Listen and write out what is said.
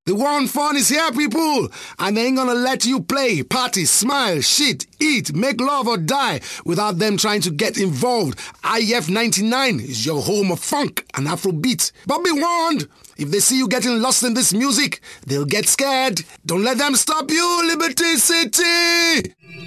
The war on fun is here, people, and they ain't gonna let you play, party, smile, shit, eat, make love or die without them trying to get involved. IF 99 is your home of funk and Afrobeat. But be warned, if they see you getting lost in this music, they'll get scared. Don't let them stop you, Liberty City!